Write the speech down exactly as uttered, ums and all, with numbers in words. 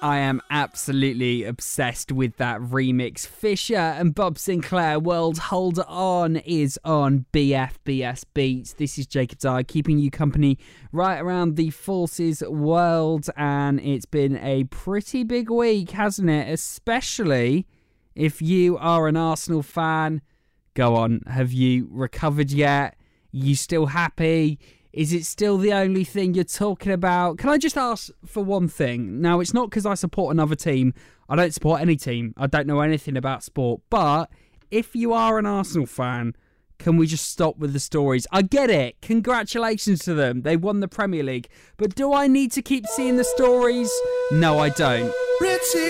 I am absolutely obsessed with that remix. Fisher and Bob Sinclair, World Hold On, is on B F B S Beats. This is Jacob Dye, keeping you company right around the Forces world, and it's been a pretty big week, hasn't it? Especially if you are an Arsenal fan. Go on, have you recovered yet? You still happy? Is it still the only thing you're talking about? Can I just ask for one thing? Now, it's not because I support another team. I don't support any team. I don't know anything about sport. But if you are an Arsenal fan, can we just stop with the stories? I get it. Congratulations to them. They won the Premier League. But do I need to keep seeing the stories? No, I don't. Pretty